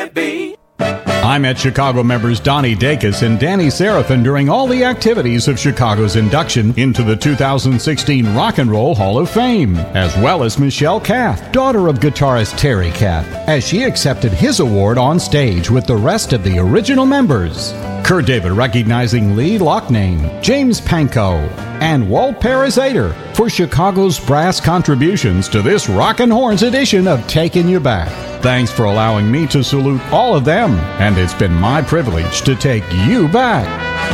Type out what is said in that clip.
be. I met Chicago members Donnie Dacus and Danny Seraphin during all the activities of Chicago's induction into the 2016 Rock and Roll Hall of Fame, as well as Michelle Cath, daughter of guitarist Terry Cath, as she accepted his award on stage with the rest of the original members. Kurt David recognizing Lee Loughnane, James Pankow, and Walt Parazater for Chicago's brass contributions to this Rockin' Horns edition of Taking You Back. Thanks for allowing me to salute all of them, and it's been my privilege to take you back.